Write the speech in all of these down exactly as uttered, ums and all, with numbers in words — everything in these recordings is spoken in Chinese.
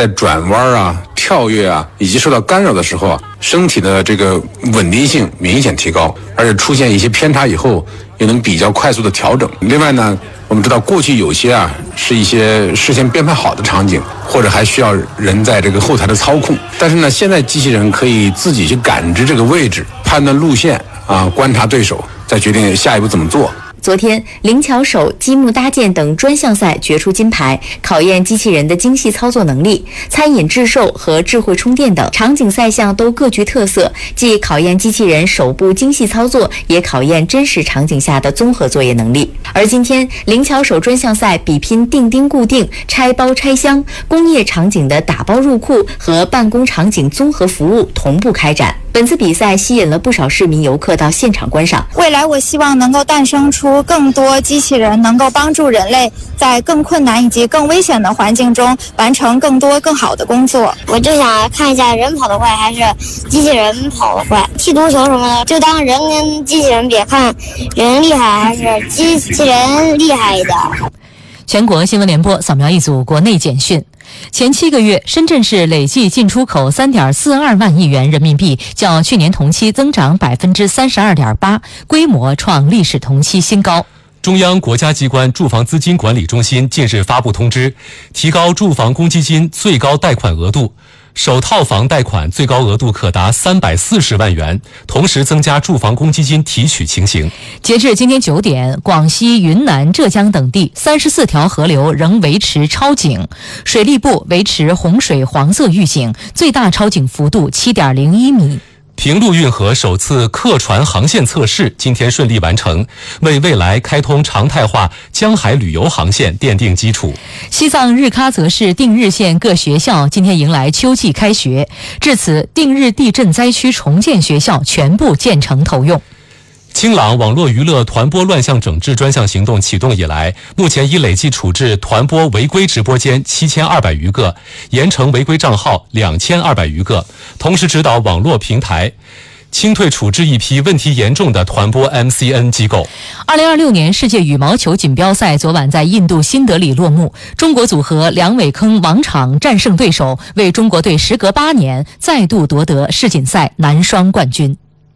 在转弯啊、跳跃啊以及受到干扰的时候啊，身体的这个稳定性明显提高，而且出现一些偏差以后也能比较快速的调整。另外呢，我们知道过去有些啊是一些事先编排好的场景，或者还需要人在这个后台的操控，但是呢，现在机器人可以自己去感知这个位置，判断路线啊，观察对手，再决定下一步怎么做。 昨天，灵巧手、积木搭建等专项赛决出金牌，考验机器人的精细操作能力。餐饮制售和智慧充电等场景赛项都各具特色，既考验机器人手部精细操作，也考验真实场景下的综合作业能力。而今天，灵巧手专项赛比拼钉钉固定、拆包拆箱、工业场景的打包入库和办公场景综合服务同步开展。本次比赛吸引了不少市民游客到现场观赏。 未来我希望能够诞生出更多机器人，能够帮助人类在更困难以及更危险的环境中完成更多更好的工作。 我就想看一下人跑得快还是机器人跑得快，踢足球什么的，就当人跟机器人比，看人厉害还是机器人厉害一点。 全国新闻联播扫描一组国内简讯。前七个月，深圳市累计进出口 三点四二万亿元人民币，较去年同期增长 百分之三十二点八， 规模创历史同期新高。 中央国家机关住房资金管理中心近日发布通知，提高住房公积金最高贷款额度，首套房贷款最高额度可达三百四十万元，同时增加住房公积金提取情形。 截至今天九点，广西、云南、浙江等地三十四条河流仍维持超警，水利部维持洪水黄色预警，最大超警幅度 七点零一米。 平陆运河首次客船航线测试今天顺利完成，为未来开通常态化江海旅游航线奠定基础。 西藏日喀则市定日县各学校今天迎来秋季开学，至此定日地震灾区重建学校全部建成投用。 清朗网络娱乐团播乱象整治专项行动启动以来，目前已累计处置团播违规直播间七千二百余个，严惩违规账号两千二百余个，同时指导网络平台清退处置一批问题严重的团播 M C N 机构。 二零二六年世界羽毛球锦标赛昨晚在印度新德里落幕，中国组合梁伟铿、王昶战胜对手，为中国队时隔八年再度夺得世锦赛男双冠军。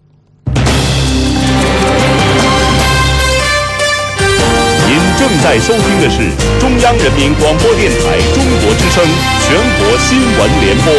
您正在收听的是中央人民广播电台中国之声全国新闻联播。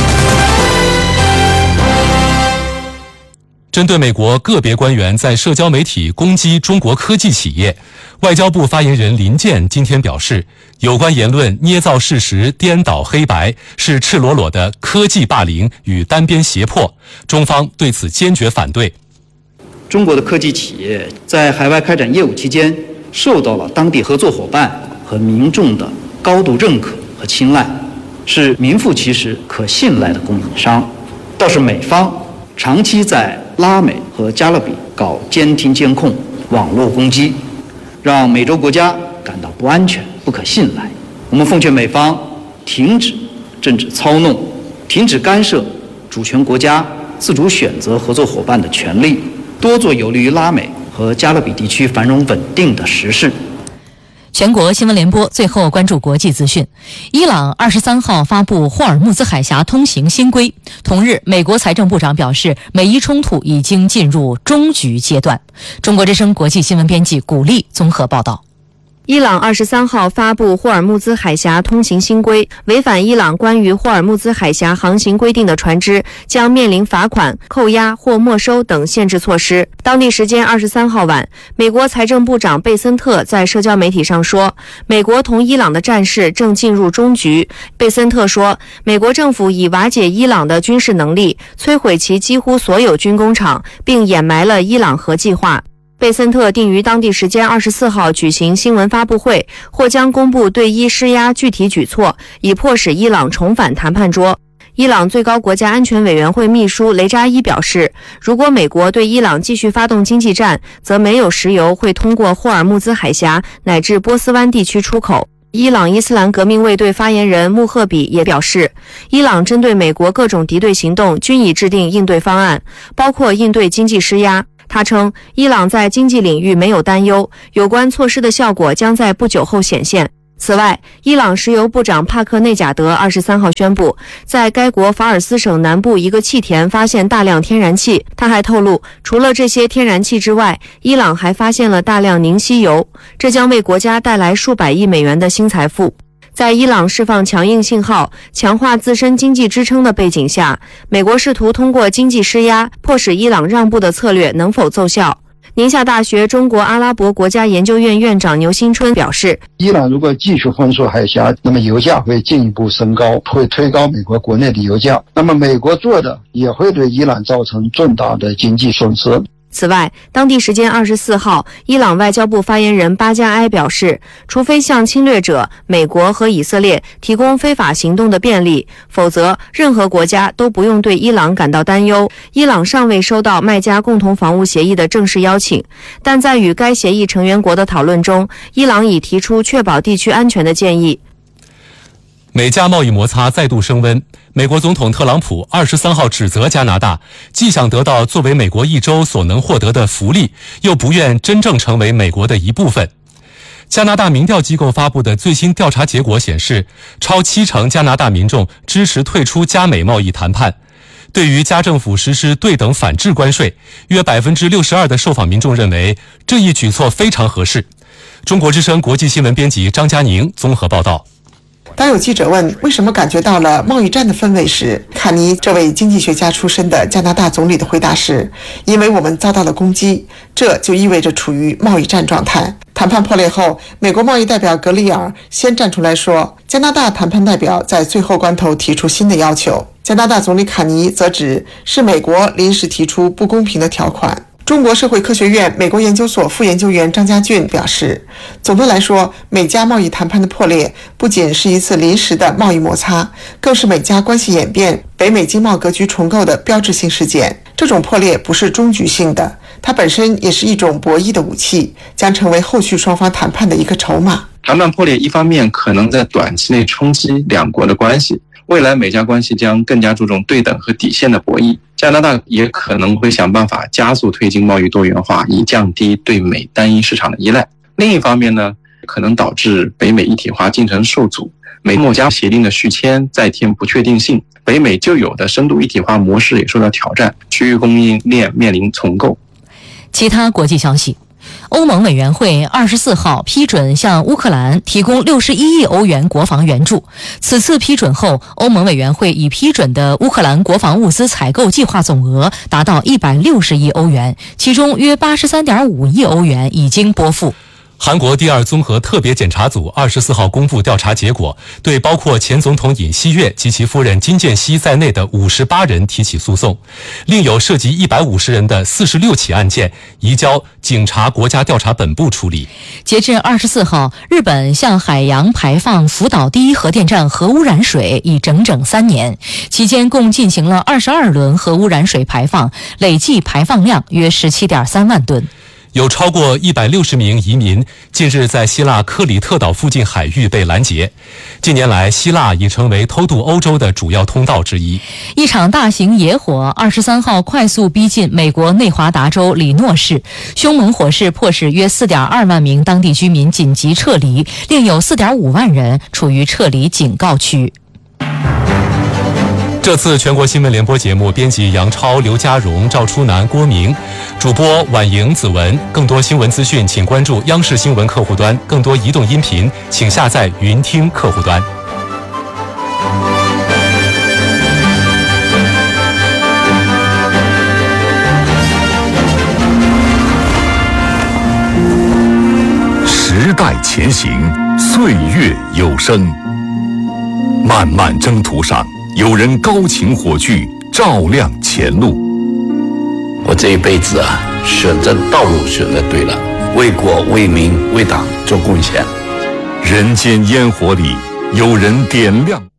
针对美国个别官员在社交媒体攻击中国科技企业，外交部发言人林健今天表示，有关言论捏造事实、颠倒黑白，是赤裸裸的科技霸凌与单边胁迫，中方对此坚决反对。 中国的科技企业在海外开展业务期间，受到了当地合作伙伴和民众的高度认可和青睐，是名副其实可信赖的供应商。倒是美方长期在拉美和加勒比搞监听监控、网络攻击，让美洲国家感到不安全、不可信赖。我们奉劝美方停止政治操弄，停止干涉主权国家自主选择合作伙伴的权利，多做有利于拉美和加勒比地区繁荣稳定的实事。 全国新闻联播最后关注国际资讯。伊朗二十三号发布霍尔木兹海峡通行新规。同日，美国财政部长表示，美伊冲突已经进入终局阶段。中国之声国际新闻编辑古丽综合报道。 伊朗二十三号发布霍尔木兹海峡通行新规，违反伊朗关于霍尔木兹海峡航行规定的船只将面临罚款、扣押或没收等限制措施。当地时间二十三号晚，美国财政部长贝森特在社交媒体上说，美国同伊朗的战事正进入终局。贝森特说，美国政府已瓦解伊朗的军事能力，摧毁其几乎所有军工厂，并掩埋了伊朗核计划。贝森特定于当地时间二十四号举行新闻发布会，或将公布对伊施压具体举措，以迫使伊朗重返谈判桌。伊朗最高国家安全委员会秘书雷扎伊表示，如果美国对伊朗继续发动经济战，则没有石油会通过霍尔木兹海峡乃至波斯湾地区出口。伊朗伊斯兰革命卫队发言人穆赫比也表示，伊朗针对美国各种敌对行动均已制定应对方案，包括应对经济施压。他称，伊朗在经济领域没有担忧，有关措施的效果将在不久后显现。 此外，伊朗石油部长帕克内贾德二十三号宣布，在该国法尔斯省南部一个气田发现大量天然气。他还透露，除了这些天然气之外，伊朗还发现了大量凝稀油，这将为国家带来数百亿美元的新财富。在伊朗释放强硬信号、强化自身经济支撑的背景下，美国试图通过经济施压，迫使伊朗让步的策略能否奏效？宁夏大学中国阿拉伯国家研究院院长牛新春表示， 伊朗如果继续封锁海峡，那么油价会进一步升高，会推高美国国内的油价，那么美国做的也会对伊朗造成重大的经济损失。 此外，当地时间二十四号，伊朗外交部发言人巴加埃表示，除非向侵略者美国和以色列提供非法行动的便利，否则任何国家都不用对伊朗感到担忧。伊朗尚未收到麦加共同防务协议的正式邀请，但在与该协议成员国的讨论中，伊朗已提出确保地区安全的建议。 美加贸易摩擦再度升温，美国总统特朗普二十三号指责加拿大，既想得到作为美国一州所能获得的福利，又不愿真正成为美国的一部分。加拿大民调机构发布的最新调查结果显示，超七成加拿大民众支持退出加美贸易谈判。对于加政府实施对等反制关税，约百分之六十二的受访民众认为这一举措非常合适。中国之声国际新闻编辑张佳宁综合报道。 当有记者问为什么感觉到了贸易战的氛围时，卡尼这位经济学家出身的加拿大总理的回答是：因为我们遭到了攻击，这就意味着处于贸易战状态。谈判破裂后，美国贸易代表格里尔先站出来说，加拿大谈判代表在最后关头提出新的要求。加拿大总理卡尼则指是美国临时提出不公平的条款。中国社会科学院美国研究所副研究员张家俊表示，总的来说，美加贸易谈判的破裂不仅是一次临时的贸易摩擦，更是美加关系演变、北美经贸格局重构的标志性事件。这种破裂不是终局性的，它本身也是一种博弈的武器，将成为后续双方谈判的一个筹码。 谈判破裂一方面可能在短期内冲击两国的关系，未来美加关系将更加注重对等和底线的博弈。加拿大也可能会想办法加速推进贸易多元化，以降低对美单一市场的依赖。另一方面呢，可能导致北美一体化进程受阻，美墨加协定的续签再添不确定性，北美旧有的深度一体化模式也受到挑战，区域供应链面临重构。 其他国际消息，欧盟委员会二十四号批准向乌克兰提供六十一亿欧元国防援助。此次批准后，欧盟委员会已批准的乌克兰国防物资采购计划总额达到一百六十亿欧元，其中约八十三点五亿欧元已经拨付。 韩国第二综合特别检察组二十四号公布调查结果，对包括前总统尹锡悦及其夫人金建熙在内的五十八人提起诉讼，另有涉及一百五十人的四十六起案件移交警察国家调查本部处理。 截至二十四号，日本向海洋排放福岛第一核电站核污染水已整整三年，期间共进行了二十二轮核污染水排放，累计排放量约十七点三万吨。 有超过一百六十名移民近日在希腊克里特岛附近海域被拦截。近年来，希腊已成为偷渡欧洲的主要通道之一。 一场大型野火二十三号快速逼近美国内华达州里诺市，凶猛火势迫使约四点二万名当地居民紧急撤离，另有四点五万人处于撤离警告区。 这次全国新闻联播节目，编辑杨超、刘家荣、赵初南、郭明，主播婉莹、子文。更多新闻资讯，请关注央视新闻客户端；更多移动音频，请下载云听客户端。 时代前行，岁月有声。漫漫征途上，有人高擎火炬，照亮前路。 我这一辈子啊，选择道路选择对了，为国为民为党做贡献。 人间烟火里，有人点亮。